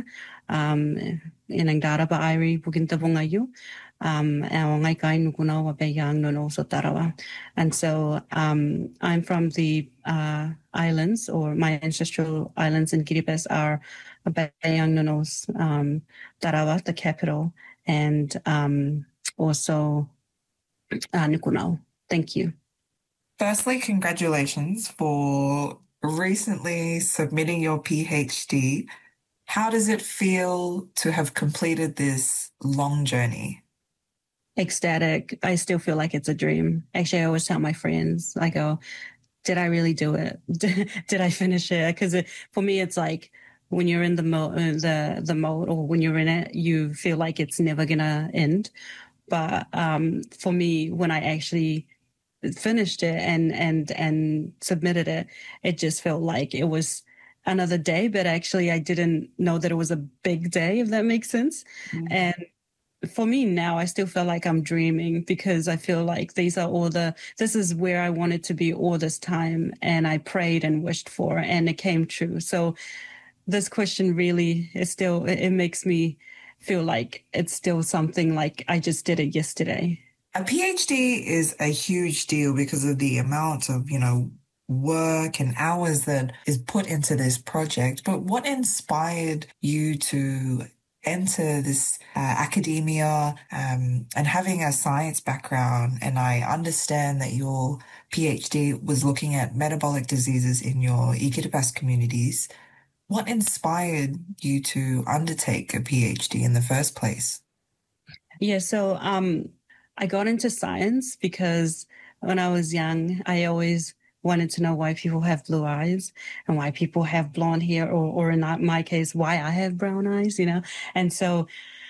Tarawa. Inang dara ba Iri Bugintabungayu. Ngay kai Nukuna wa Beyang no so Tarawa. And so I'm from the islands, or my ancestral islands in Kiribati are Beyang Nonos, Tarawa, the capital, and also Nukunau. Thank you. Firstly, congratulations for recently submitting your PhD. How does it feel to have completed this long journey? Ecstatic. I still feel like it's a dream. Actually, I always tell my friends, I go, did I really do it? Did I finish it? Because for me, it's like when you're in the mode, or when you're in it, you feel like it's never gonna end. But for me, when I actually finished it and submitted it, it just felt like it was another day. But actually, I didn't know that it was a big day, if that makes sense. Mm-hmm. And for me now, I still feel like I'm dreaming, because I feel like this is where I wanted to be all this time, and I prayed and wished for, and it came true. So this question really is still, it makes me feel like it's still something like I just did it yesterday. A PhD is a huge deal because of the amount of, work and hours that is put into this project. But what inspired you to enter this academia and having a science background? And I understand that your PhD was looking at metabolic diseases in your Ikiribati communities. What inspired you to undertake a PhD in the first place? Yeah, so I got into science because when I was young, I always wanted to know why people have blue eyes and why people have blonde hair, or in my case, why I have brown eyes, And so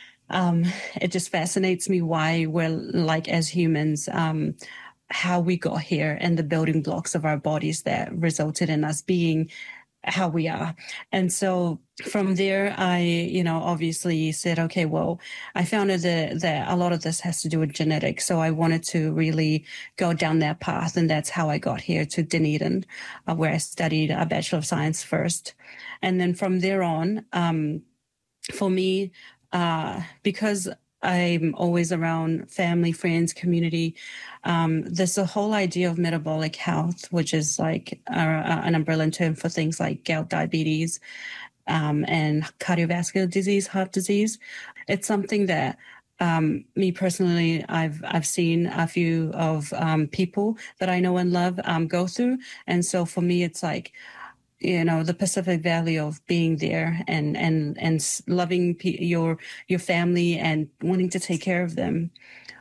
it just fascinates me why we're like, as humans, how we got here and the building blocks of our bodies that resulted in us being how we are. And so from there, I, obviously said, okay, well, I found that a lot of this has to do with genetics. So I wanted to really go down that path. And that's how I got here to Dunedin, where I studied a Bachelor of Science first. And then from there on, for me, because I'm always around family, friends, community. There's a whole idea of metabolic health, which is like an umbrella term for things like gout, diabetes, and cardiovascular disease, heart disease. It's something that me personally, I've seen a few of people that I know and love go through. And so for me, it's like, the Pacific value of being there and loving your family and wanting to take care of them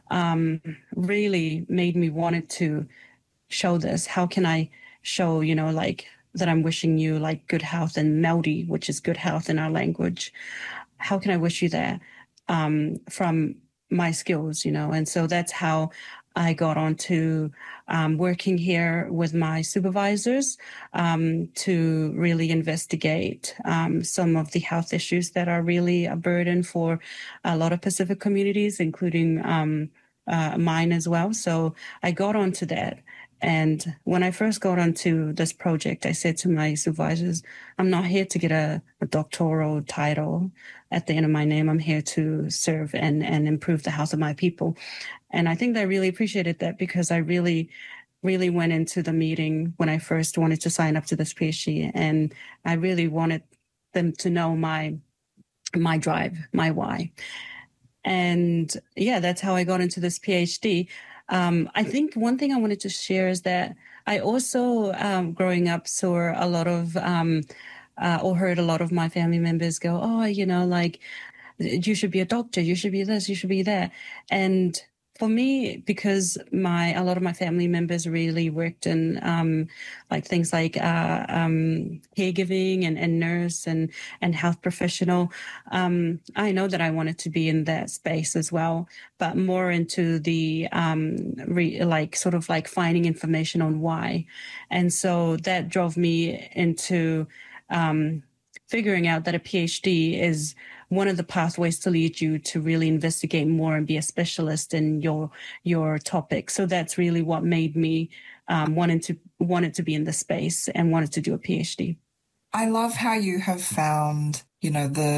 really made me wanted to show this. How can I show, like that I'm wishing you like good health, and Maori, which is good health in our language. How can I wish you that from my skills, And so that's how I got on to working here with my supervisors to really investigate some of the health issues that are really a burden for a lot of Pacific communities, including mine as well. So I got onto that. And when I first got onto this project, I said to my supervisors, I'm not here to get a doctoral title at the end of my name. I'm here to serve and improve the health of my people. And I think they really appreciated that, because I really went into the meeting when I first wanted to sign up to this PhD. And I really wanted them to know my drive, my why. And yeah, that's how I got into this PhD. I think one thing I wanted to share is that I also, growing up, saw a lot of, or heard a lot of my family members go, oh, like, you should be a doctor, you should be this, you should be that. And for me, because a lot of my family members really worked in like things like caregiving and nurse and health professional, I know that I wanted to be in that space as well, but more into the sort of like finding information on why. And so that drove me into figuring out that a PhD is one of the pathways to lead you to really investigate more and be a specialist in your topic. So that's really what made me wanted to be in the space and wanted to do a PhD. I love how you have found, the